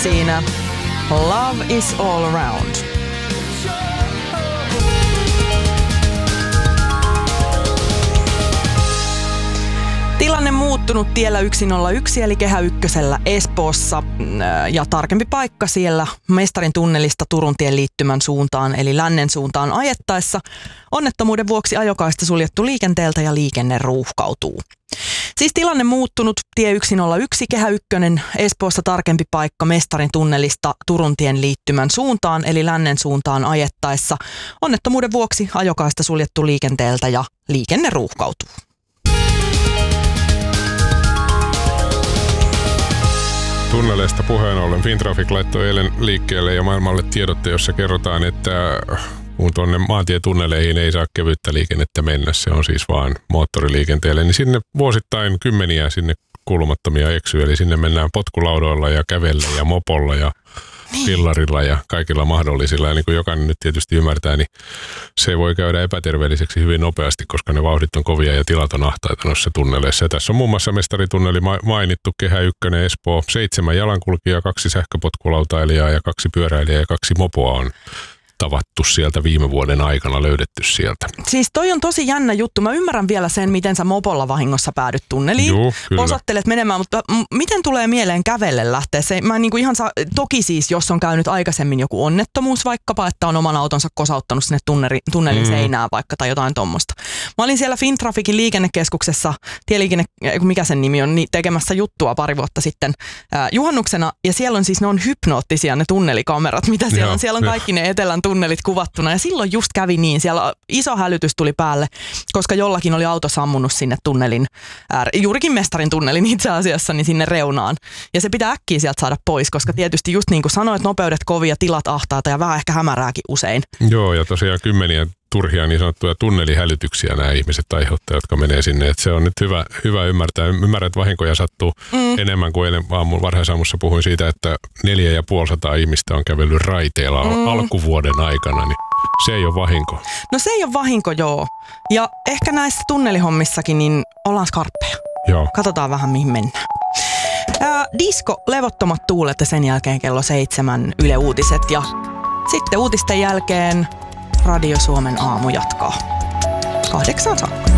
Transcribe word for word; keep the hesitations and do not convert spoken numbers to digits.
siinä. Love is all around. Tilanne muuttunut tiellä yksi nolla yksi eli Kehä Ykkösellä Espoossa ja tarkempi paikka siellä Mestarin tunnelista Turuntien liittymän suuntaan eli lännen suuntaan ajettaessa. Onnettomuuden vuoksi ajokaista suljettu liikenteeltä ja liikenne ruuhkautuu. Siis tilanne muuttunut tie yksi nolla yksi Kehä Ykkönen Espoossa tarkempi paikka Mestarin tunnelista Turuntien liittymän suuntaan eli lännen suuntaan ajettaessa. Onnettomuuden vuoksi ajokaista suljettu liikenteeltä ja liikenne ruuhkautuu. Tunneleista puheen ollen Fintraffic laittoi eilen liikkeelle ja maailmalle tiedotte, jossa kerrotaan, että kun tuonne maantietunneleihin ei saa kevyttä liikennettä mennä, se on siis vaan moottoriliikenteelle, niin sinne vuosittain kymmeniä sinne kuulumattomia eksyy, eli sinne mennään potkulaudoilla ja kävellä ja mopolla ja pillarilla ja kaikilla mahdollisilla. Ja niin kuin jokainen nyt tietysti ymmärtää, niin se voi käydä epäterveelliseksi hyvin nopeasti, koska ne vauhdit on kovia ja tilat on ahtaita noissa tunneleissa. Ja tässä on muun muassa mestaritunneli mainittu, Kehä Ykkönen, Espoo, seitsemän jalankulkijaa, kaksi sähköpotkulautailijaa ja kaksi pyöräilijää ja kaksi mopoa on tavattu sieltä viime vuoden aikana, löydetty sieltä. Siis toi on tosi jännä juttu. Mä ymmärrän vielä sen, miten sä mopolla vahingossa päädyt tunneliin. Juu, Posattelet menemään, mutta m- miten tulee mieleen kävelle lähteä? Se, mä niinku ihan saa, toki siis, jos on käynyt aikaisemmin joku onnettomuus vaikkapa, että on oman autonsa kosauttanut sinne tunneri, tunnelin mm. seinään vaikka tai jotain tommosta. Mä olin siellä Fintrafficin liikennekeskuksessa, tieliikenne, mikä sen nimi on, niin tekemässä juttua pari vuotta sitten äh, juhannuksena. Ja siellä on siis, ne on hypnoottisia ne tunnelikamerat, mitä siellä Joo, on. Siellä on kaikki ne etelän tunnelit kuvattuna ja silloin just kävi niin, siellä iso hälytys tuli päälle, koska jollakin oli auto sammunut sinne tunnelin, ää, juurikin Mestarin tunnelin itse asiassa, niin sinne reunaan. Ja se pitää äkkiä sieltä saada pois, koska tietysti just niin kuin sanoit, nopeudet kovia, tilat ahtaata ja vähän ehkä hämärääkin usein. Joo, ja tosiaan kymmeniä turhia niin sanottuja tunnelihälytyksiä nämä ihmiset aiheuttaa, jotka menee sinne. Et se on nyt hyvä, hyvä ymmärtää. Ymmärrän, että vahinkoja sattuu mm. enemmän kuin eilen aamu, varhaisaamussa puhuin siitä, että neljä ja puolisataa ihmistä on kävellyt raiteilla mm. alkuvuoden aikana, niin se ei ole vahinko. No se ei ole vahinko, joo. Ja ehkä näissä tunnelihommissakin niin ollaan skarppeja. Joo. Katsotaan vähän, mihin mennään. Ää, Disko, levottomat tuulet ja sen jälkeen kello seitsemän Yle Uutiset ja sitten uutisten jälkeen Radio Suomen aamu jatkaa kahdeksaan saakka.